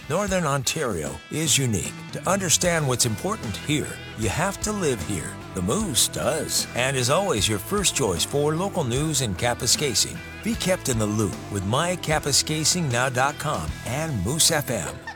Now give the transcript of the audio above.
Northern Ontario is unique. To understand what's important here, you have to live here. The Moose does, and is always your first choice for local news in Kapuskasing. Be kept in the loop with mykapuskasingnow.com and Moose FM.